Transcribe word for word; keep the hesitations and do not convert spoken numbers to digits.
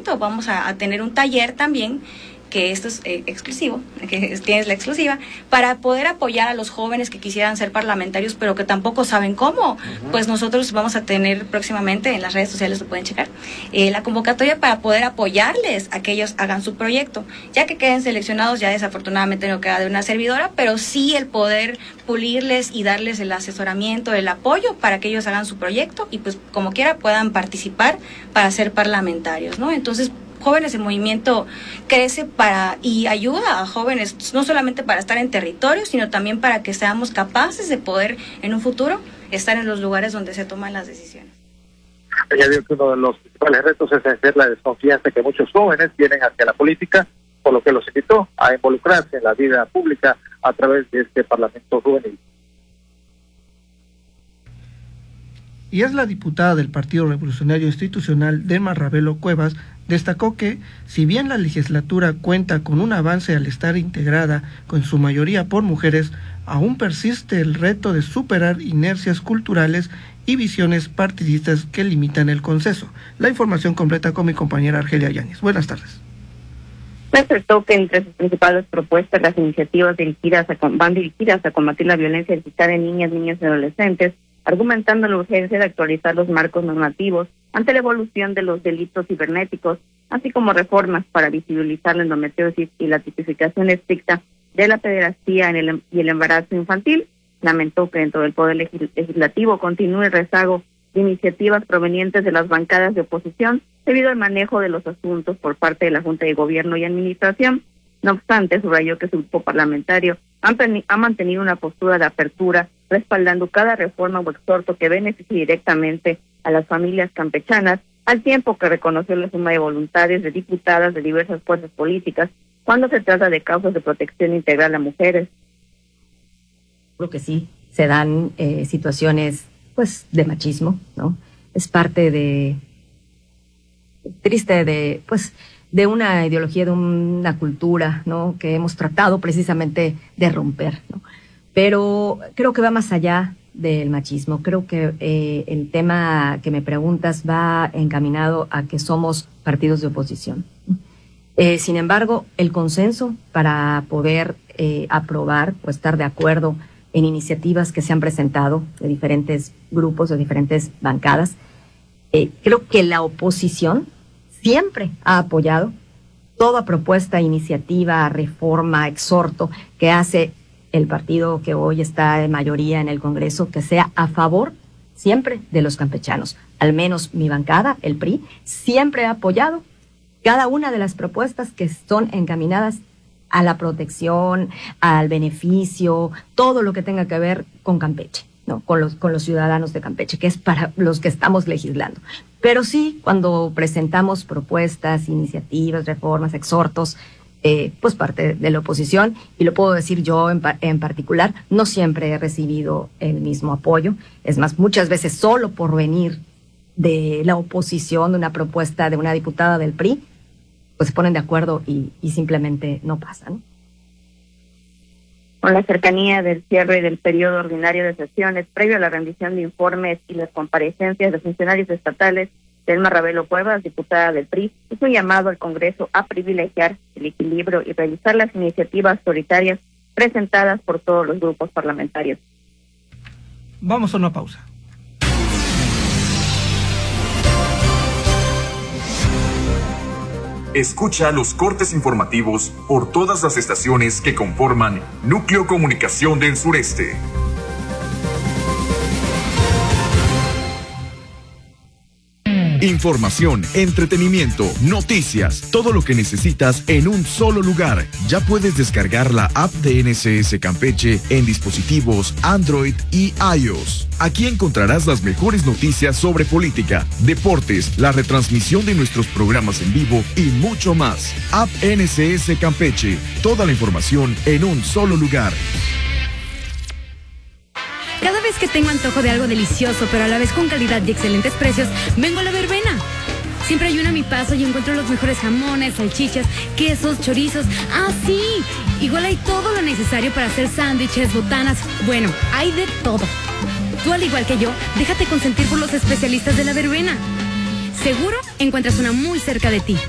proyecto. Vamos a, a tener un taller también, que esto es eh, exclusivo, que tienes la exclusiva, para poder apoyar a los jóvenes que quisieran ser parlamentarios, pero que tampoco saben cómo. Uh-huh. Pues nosotros vamos a tener próximamente, en las redes sociales lo pueden checar, eh, la convocatoria para poder apoyarles a que ellos hagan su proyecto. Ya que queden seleccionados, ya desafortunadamente no queda de una servidora, pero sí el poder pulirles y darles el asesoramiento, el apoyo para que ellos hagan su proyecto y pues como quiera puedan participar para ser parlamentarios, ¿no? Entonces, Jóvenes en Movimiento crece para y ayuda a jóvenes, no solamente para estar en territorio, sino también para que seamos capaces de poder, en un futuro, estar en los lugares donde se toman las decisiones. Añadió que uno de los principales retos es vencer la desconfianza que muchos jóvenes tienen hacia la política, por lo que los invitó a involucrarse en la vida pública a través de este Parlamento Juvenil. Y es la diputada del Partido Revolucionario Institucional, Delma Ravelo Cuevas, destacó que, si bien la legislatura cuenta con un avance al estar integrada con su mayoría por mujeres, aún persiste el reto de superar inercias culturales y visiones partidistas que limitan el consenso. La información completa con mi compañera Argelia Yáñez. Buenas tardes. Manifestó que entre sus principales propuestas, las iniciativas dirigidas a, van dirigidas a combatir la violencia digital en niñas, niños y adolescentes, argumentando la urgencia de actualizar los marcos normativos ante la evolución de los delitos cibernéticos, así como reformas para visibilizar la endometriosis y la tipificación estricta de la pederastía en el, y el embarazo infantil. Lamentó que dentro del Poder Legislativo continúe el rezago de iniciativas provenientes de las bancadas de oposición debido al manejo de los asuntos por parte de la Junta de Gobierno y Administración. No obstante, subrayó que su grupo parlamentario ha mantenido una postura de apertura, respaldando cada reforma o exhorto que beneficie directamente a las familias campechanas, al tiempo que reconoció la suma de voluntades de diputadas de diversas fuerzas políticas cuando se trata de causas de protección integral a mujeres. Creo que sí, se dan eh, situaciones pues de machismo, ¿no? Es parte de, triste de, pues, de una ideología, de una cultura, ¿no? Que hemos tratado precisamente de romper, ¿no? Pero creo que va más allá del machismo. Creo que eh, el tema que me preguntas va encaminado a que somos partidos de oposición. Eh, sin embargo, el consenso para poder eh, aprobar o estar de acuerdo en iniciativas que se han presentado de diferentes grupos, de diferentes bancadas, eh, creo que la oposición siempre ha apoyado toda propuesta, iniciativa, reforma, exhorto que hace el partido que hoy está en mayoría en el Congreso, que sea a favor siempre de los campechanos. Al menos mi bancada, el P R I, siempre ha apoyado cada una de las propuestas que son encaminadas a la protección, al beneficio, todo lo que tenga que ver con Campeche, ¿no? Con los, con los ciudadanos de Campeche, que es para los que estamos legislando. Pero sí, cuando presentamos propuestas, iniciativas, reformas, exhortos, eh, pues parte de la oposición, y lo puedo decir yo en, en particular, no siempre he recibido el mismo apoyo. Es más, muchas veces solo por venir de la oposición, de una propuesta de una diputada del P R I, pues se ponen de acuerdo y, y simplemente no pasan. Con la cercanía del cierre del periodo ordinario de sesiones, previo a la rendición de informes y las comparecencias de funcionarios estatales, Delma Ravelo Cuevas, diputada del P R I, hizo un llamado al Congreso a privilegiar el equilibrio y realizar las iniciativas prioritarias presentadas por todos los grupos parlamentarios. Vamos a una pausa. Escucha los cortes informativos por todas las estaciones que conforman Núcleo Comunicación del Sureste. Información, entretenimiento, noticias, todo lo que necesitas en un solo lugar. Ya puedes descargar la app de N C S Campeche en dispositivos Android y iOS. Aquí encontrarás las mejores noticias sobre política, deportes, la retransmisión de nuestros programas en vivo y mucho más. App N C S Campeche, toda la información en un solo lugar. Cada vez que tengo antojo de algo delicioso, pero a la vez con calidad y excelentes precios, vengo a La Verbena. Siempre hay una a mi paso y encuentro los mejores jamones, salchichas, quesos, chorizos. ¡Ah, sí! Igual hay todo lo necesario para hacer sándwiches, botanas. Bueno, hay de todo. Tú, al igual que yo, déjate consentir por los especialistas de La Verbena. Seguro encuentras una muy cerca de ti.